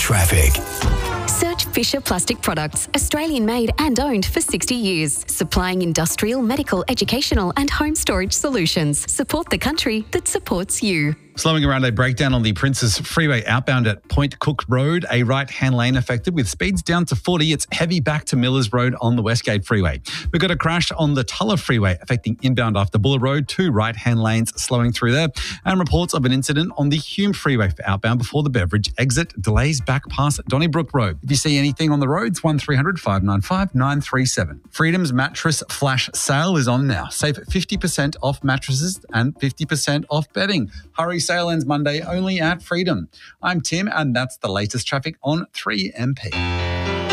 Traffic. Search Fisher Plastic Products, Australian made and owned for 60 years, supplying industrial, medical, educational and home storage solutions. Support the country that supports you. Slowing around a breakdown on the Princes Freeway outbound at Point Cook Road, a right-hand lane affected with speeds down to 40. It's heavy back to Millers Road on the Westgate Freeway. We've got a crash on the Tulla Freeway affecting inbound after Buller Road, 2 right-hand lanes slowing through there. And reports of an incident on the Hume Freeway for outbound before the Beveridge exit, delays back past Donnybrook Road. If you see anything on the roads, 1300 595 937. Freedom's mattress flash sale is on now. Save 50% off mattresses and 50% off bedding. Hurry, sale ends Monday only at Freedom. I'm Tim, and that's the latest traffic on 3MP.